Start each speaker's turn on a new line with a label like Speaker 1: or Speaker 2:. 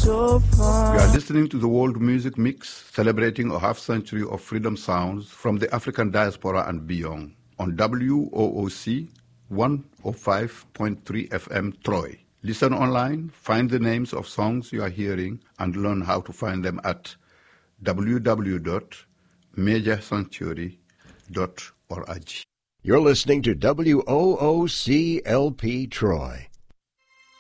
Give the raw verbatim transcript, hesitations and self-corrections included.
Speaker 1: so far.
Speaker 2: You are listening to the World Music Mix, celebrating a half-century of freedom sounds from the African diaspora and beyond, on W O O C one oh five point three F M Troy. Listen online, find the names of songs you are hearing, and learn how to find them at w w w dot major sanctuary dot org.
Speaker 3: You're listening to W O O C L P Troy.